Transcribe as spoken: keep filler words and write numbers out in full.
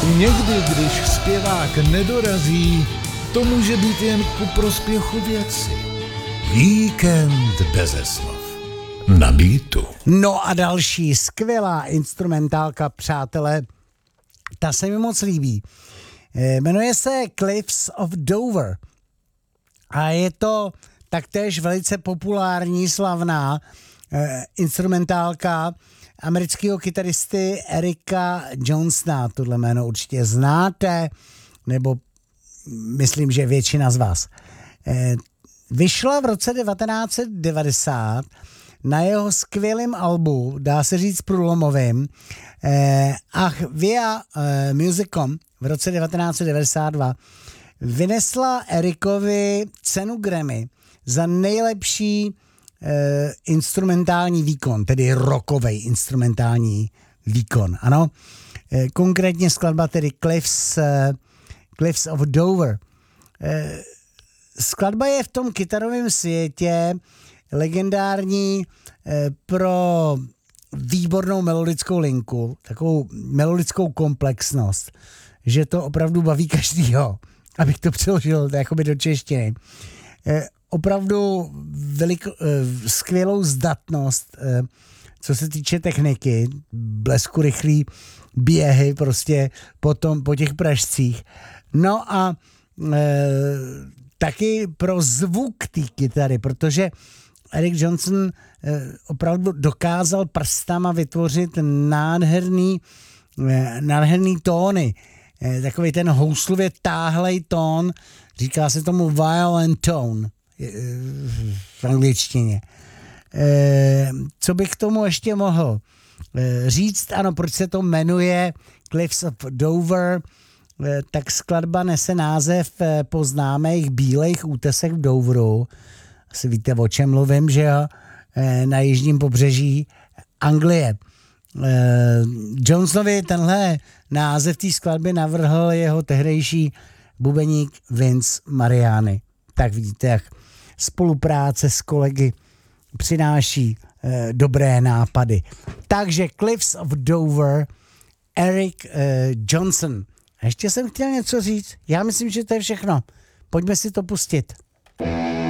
Někdy, když zpěvák nedorazí, to může být jen ku prospěchu věci. Víkend beze slov. Na beatu. No a další skvělá instrumentálka, přátelé, ta se mi moc líbí. Jmenuje se Cliffs of Dover a je to taktéž velice populární, slavná eh, instrumentálka amerického kytaristy Erika Johnsona. Tohle jméno určitě znáte, nebo myslím, že většina z vás. Eh, vyšla v roce devatenáct set devadesát na jeho skvělém albu, dá se říct průlomovým, eh, Ach via eh, Musicom v roce devatenáct set devadesát dva vynesla Erikovi cenu Grammy za nejlepší eh, instrumentální výkon, tedy rockovej instrumentální výkon, ano. Eh, konkrétně skladba tedy Cliffs, eh, Cliffs of Dover. Eh, skladba je v tom kytarovém světě legendární eh, pro výbornou melodickou linku, takovou melodickou komplexnost, že to opravdu baví každýho, abych to přeložil jakoby do češtiny. Eh, opravdu veliko, eh, skvělou zdatnost, eh, co se týče techniky, blesku rychlý běhy prostě po, tom, po těch pražcích. No a eh, taky pro zvuk té kytary, protože Eric Johnson eh, opravdu dokázal prstama vytvořit nádherný, eh, nádherný tóny. Eh, takový ten houslově táhlej tón, říká se tomu violent tone eh, v angličtině. Eh, co bych k tomu ještě mohl eh, říct? Ano, proč se to jmenuje Cliffs of Dover? Eh, tak skladba nese název eh, po známých bílejch útesech v Doveru. Asi víte, o čem mluvím, že jo? Na jižním pobřeží Anglie. Johnsonovi tenhle název té skladby navrhl jeho tehdejší bubeník Vince Mariani. Tak vidíte, jak spolupráce s kolegy přináší eh, dobré nápady. Takže Cliffs of Dover, Eric eh, Johnson. A ještě jsem chtěl něco říct. Já myslím, že to je všechno. Pojďme si to pustit.